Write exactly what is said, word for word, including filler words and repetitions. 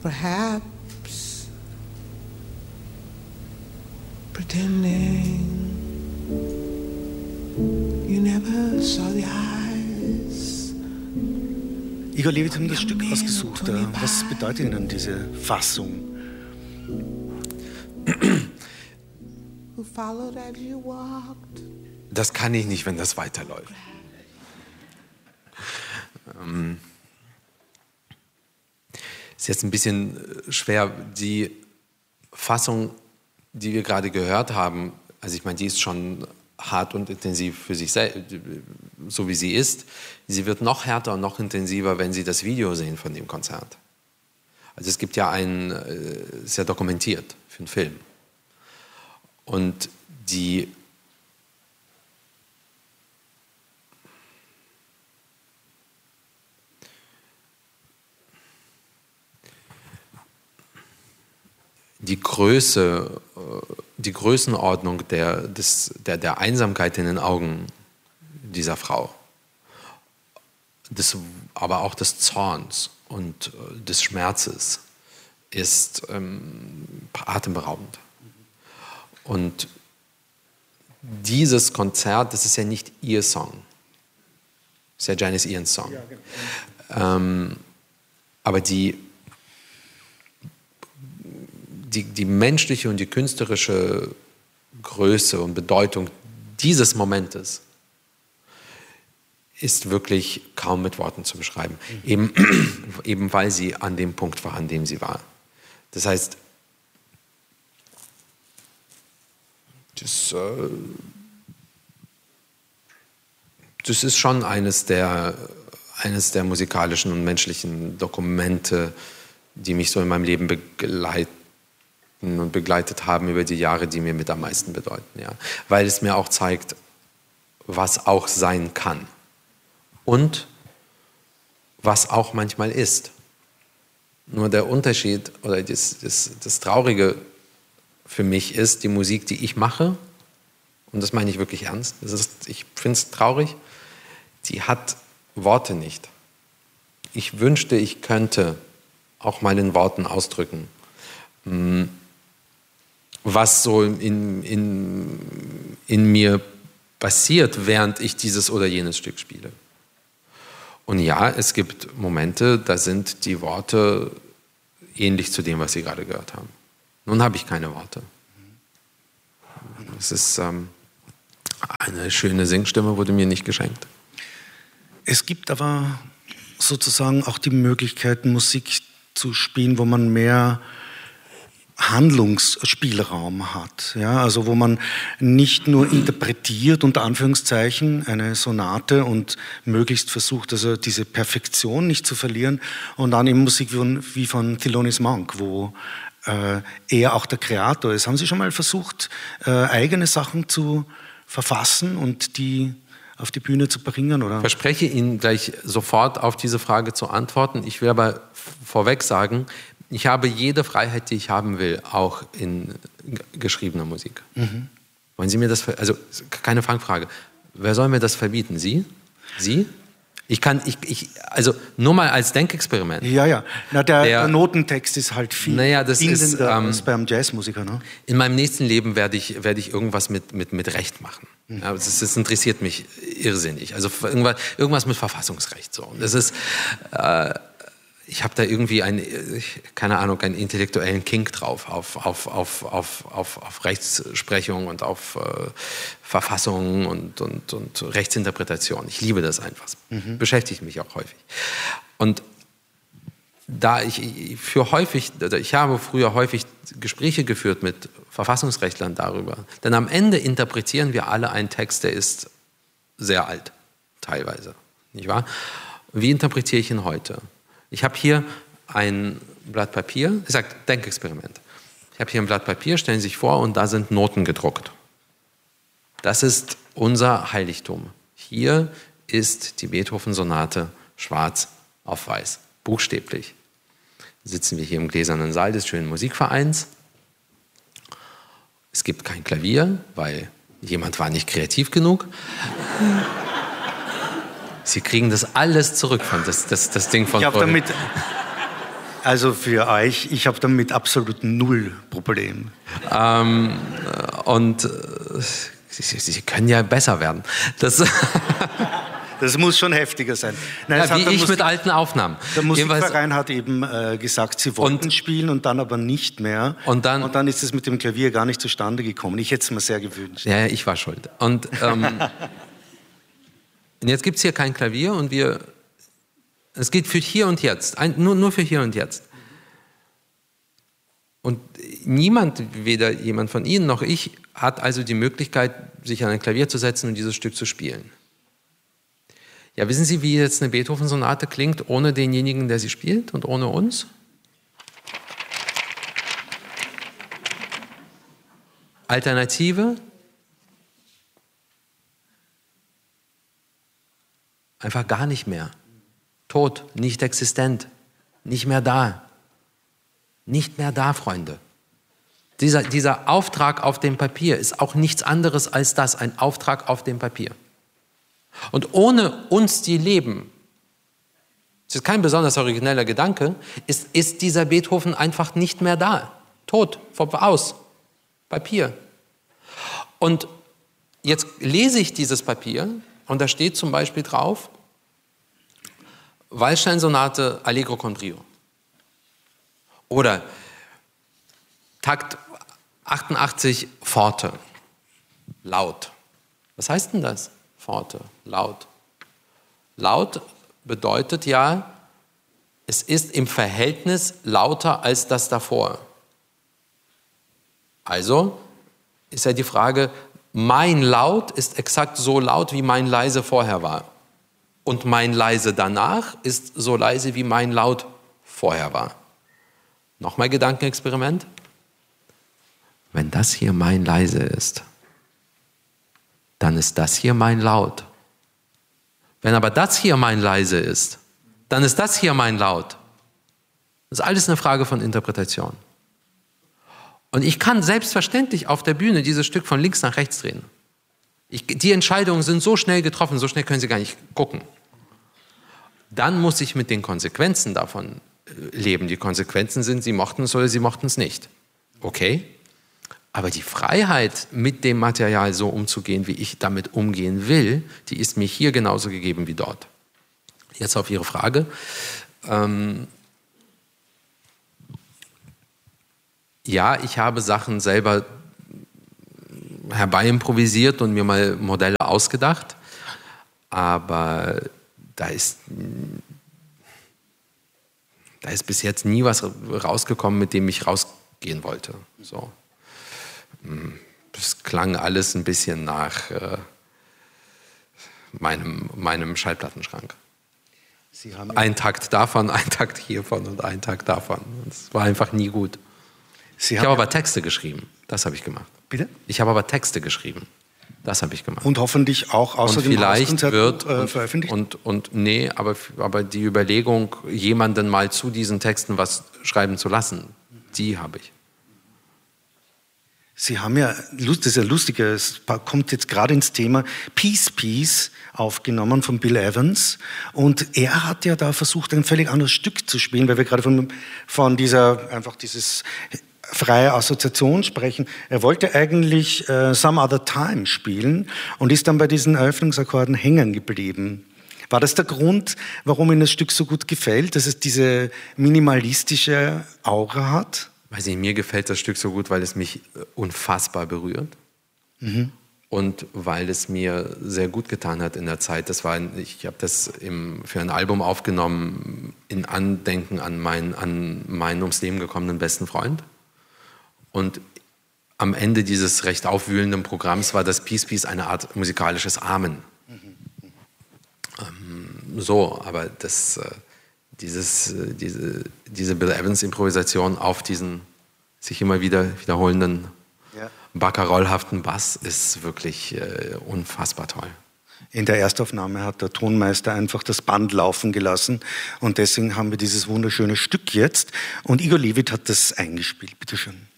perhaps pretending you never saw the eyes. Igor Levit haben das Stück ausgesucht. Was bedeutet Ihnen diese Fassung? Das kann ich nicht, wenn das weiterläuft. Ähm, ist jetzt ein bisschen schwer. Die Fassung, die wir gerade gehört haben, also ich meine, die ist schon hart und intensiv für sich selbst, so wie sie ist. Sie wird noch härter und noch intensiver, wenn Sie das Video sehen von dem Konzert. Also es gibt ja einen, ist ja dokumentiert für einen Film. Und die die Größe, die Größenordnung der, des, der, der Einsamkeit in den Augen dieser Frau, des, aber auch des Zorns und des Schmerzes ist ähm, atemberaubend. Und dieses Konzert, das ist ja nicht ihr Song, das ist ja Janis Ians Song. Ja, genau. ähm, aber die Die, die menschliche und die künstlerische Größe und Bedeutung dieses Momentes ist wirklich kaum mit Worten zu beschreiben. Mhm. Eben, eben weil sie an dem Punkt war, an dem sie war. Das heißt, das, äh, das ist schon eines der, eines der musikalischen und menschlichen Dokumente, die mich so in meinem Leben begleiten und begleitet haben über die Jahre, die mir mit am meisten bedeuten. Ja. Weil es mir auch zeigt, was auch sein kann und was auch manchmal ist. Nur der Unterschied oder das, das, das Traurige für mich ist, die Musik, die ich mache, und das meine ich wirklich ernst, das ist, ich finde es traurig, die hat Worte nicht. Ich wünschte, ich könnte auch mal in Worten ausdrücken, was so in, in, in mir passiert, während ich dieses oder jenes Stück spiele. Und ja, es gibt Momente, da sind die Worte ähnlich zu dem, was Sie gerade gehört haben. Nun habe ich keine Worte. Es ist ähm, eine schöne Singstimme, wurde mir nicht geschenkt. Es gibt aber sozusagen auch die Möglichkeit, Musik zu spielen, wo man mehr Handlungsspielraum hat, ja, also wo man nicht nur interpretiert, unter Anführungszeichen, eine Sonate und möglichst versucht, also diese Perfektion nicht zu verlieren, und dann eben Musik wie von, wie von Thelonious Monk, wo äh, er auch der Kreator ist. Haben Sie schon mal versucht, äh, eigene Sachen zu verfassen und die auf die Bühne zu bringen? Oder? Ich verspreche Ihnen gleich sofort auf diese Frage zu antworten. Ich will aber vorweg sagen, ich habe jede Freiheit, die ich haben will, auch in geschriebener Musik. Mhm. Wollen Sie mir das, also keine Fangfrage, wer soll mir das verbieten? Sie? Sie? Ich kann, ich, ich, also nur mal als Denkexperiment. Ja, ja. Na, der, der, der Notentext ist halt viel naja, das ist, ähm, als beim Jazzmusiker. Ne? In meinem nächsten Leben werde ich, werde ich irgendwas mit, mit, mit Recht machen. Mhm. Ja, das, das interessiert mich irrsinnig. Also irgendwas, irgendwas mit Verfassungsrecht. So. Das ist, äh, ich habe da irgendwie einen, keine Ahnung, einen intellektuellen Kink drauf, auf, auf, auf, auf, auf, auf Rechtsprechung und auf äh, Verfassung und, und, und Rechtsinterpretation. Ich liebe das einfach. Mhm. Beschäftigt mich auch häufig. Und da ich für häufig, ich habe früher häufig Gespräche geführt mit Verfassungsrechtlern darüber, denn am Ende interpretieren wir alle einen Text, der ist sehr alt, teilweise, nicht wahr? Wie interpretiere ich ihn heute? Ich habe hier ein Blatt Papier, ich sage Denkexperiment. Ich habe hier ein Blatt Papier, stellen Sie sich vor, und da sind Noten gedruckt. Das ist unser Heiligtum. Hier ist die Beethoven-Sonate schwarz auf weiß, buchstäblich. Sitzen wir hier im gläsernen Saal des schönen Musikvereins. Es gibt kein Klavier, weil jemand war nicht kreativ genug. Sie kriegen das alles zurück von das, das, das Ding von ich habe damit Also für euch, ich habe damit absolut null Problem. Ähm, und äh, sie, sie können ja besser werden. Das, das muss schon heftiger sein. Nein, ja, wie ich Musik, mit alten Aufnahmen. Der Musikverein hat eben äh, gesagt, sie wollten und, spielen und dann aber nicht mehr. Und dann, und dann ist es mit dem Klavier gar nicht zustande gekommen. Ich hätte es mir sehr gewünscht. Ja, ich war schuld. Und, ähm, und jetzt gibt es hier kein Klavier und wir... Es geht für hier und jetzt, ein, nur, nur für hier und jetzt. Und niemand, weder jemand von Ihnen noch ich, hat also die Möglichkeit, sich an ein Klavier zu setzen und dieses Stück zu spielen. Ja, wissen Sie, wie jetzt eine Beethoven-Sonate klingt, ohne denjenigen, der sie spielt und ohne uns? Alternative? Einfach gar nicht mehr. Tot, nicht existent, nicht mehr da. Nicht mehr da, Freunde. Dieser, dieser Auftrag auf dem Papier ist auch nichts anderes als das, ein Auftrag auf dem Papier. Und ohne uns, die leben, das ist kein besonders origineller Gedanke, ist, ist dieser Beethoven einfach nicht mehr da. Tot, aus, Papier. Und jetzt lese ich dieses Papier und da steht zum Beispiel drauf, Waldstein-Sonate Allegro con Brio. Oder Takt achtundachtzig Forte, laut. Was heißt denn das? Forte, laut. Laut bedeutet ja, es ist im Verhältnis lauter als das davor. Also ist ja die Frage, mein Laut ist exakt so laut, wie mein leise vorher war. Und mein leise danach ist so leise, wie mein Laut vorher war. Nochmal Gedankenexperiment. Wenn das hier mein leise ist, dann ist das hier mein Laut. Wenn aber das hier mein leise ist, dann ist das hier mein Laut. Das ist alles eine Frage von Interpretation. Und ich kann selbstverständlich auf der Bühne dieses Stück von links nach rechts drehen. Ich, die Entscheidungen sind so schnell getroffen, so schnell können Sie gar nicht gucken. Dann muss ich mit den Konsequenzen davon leben. Die Konsequenzen sind, Sie mochten es oder Sie mochten es nicht. Okay, aber die Freiheit, mit dem Material so umzugehen, wie ich damit umgehen will, die ist mir hier genauso gegeben wie dort. Jetzt auf Ihre Frage. Ähm ja, ich habe Sachen selber herbeiimprovisiert und mir mal Modelle ausgedacht, aber da ist, da ist bis jetzt nie was rausgekommen, mit dem ich rausgehen wollte. So. Das klang alles ein bisschen nach äh, meinem, meinem Schallplattenschrank. Sie haben ein Takt davon, ein Takt hiervon und ein Takt davon. Das war einfach nie gut. Sie ich habe aber Texte geschrieben. Das habe ich gemacht. Bitte? Ich habe aber Texte geschrieben. Das habe ich gemacht. Und hoffentlich auch außer und dem vielleicht wird äh, und, veröffentlicht? Und, und nee, aber, aber die Überlegung, jemanden mal zu diesen Texten was schreiben zu lassen, die habe ich. Sie haben ja, das ist ja lustig, es kommt jetzt gerade ins Thema Peace Piece aufgenommen von Bill Evans und er hat ja da versucht, ein völlig anderes Stück zu spielen, weil wir gerade von, von dieser, einfach dieses freie Assoziation sprechen. Er wollte eigentlich äh, Some Other Time spielen und ist dann bei diesen Eröffnungsakkorden hängen geblieben. War das der Grund, warum Ihnen das Stück so gut gefällt, dass es diese minimalistische Aura hat? Weiß nicht, mir gefällt das Stück so gut, weil es mich unfassbar berührt. Mhm. Und weil es mir sehr gut getan hat in der Zeit. Das war, ich habe das im, für ein Album aufgenommen in Andenken an, mein, an meinen ums Leben gekommenen besten Freund. Und am Ende dieses recht aufwühlenden Programms war das Peace Piece eine Art musikalisches Amen. Mhm. Ähm, so, aber das... Äh, Dieses, diese, diese Bill Evans Improvisation auf diesen sich immer wieder wiederholenden ja. barcarollhaften Bass ist wirklich äh, unfassbar toll. In der Erstaufnahme hat der Tonmeister einfach das Band laufen gelassen und deswegen haben wir dieses wunderschöne Stück jetzt und Igor Levit hat das eingespielt. Bitte schön.